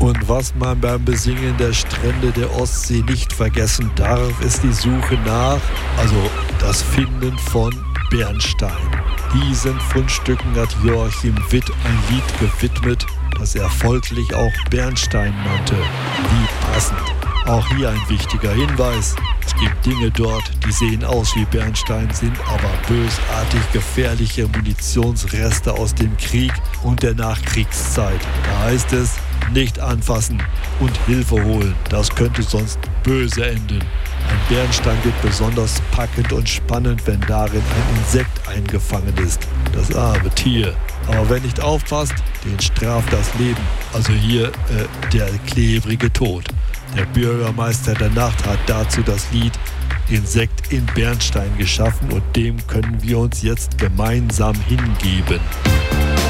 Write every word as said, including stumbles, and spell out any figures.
Und was man beim Besingen der Strände der Ostsee nicht vergessen darf, ist die Suche nach, also das Finden von Bernstein. Diesen Fundstücken hat Joachim Witt ein Lied gewidmet, das er folglich auch Bernstein nannte. Wie passend. Auch hier ein wichtiger Hinweis. Es gibt Dinge dort, die sehen aus wie Bernstein, sind aber bösartig gefährliche Munitionsreste aus dem Krieg und der Nachkriegszeit. Da heißt es, nicht anfassen und Hilfe holen. Das könnte sonst böse enden. Ein Bernstein wird besonders packend und spannend, wenn darin ein Insekt eingefangen ist. Das arme Tier. Aber wer nicht aufpasst, den straft das Leben. Also hier äh, der klebrige Tod. Der Bürgermeister der Nacht hat dazu das Lied Insekt in Bernstein geschaffen und dem können wir uns jetzt gemeinsam hingeben.